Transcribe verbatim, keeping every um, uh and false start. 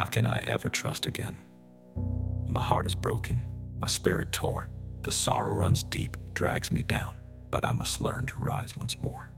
How can I ever trust again? My heart is broken, my spirit torn. The sorrow runs deep, drags me down, but I must learn to rise once more.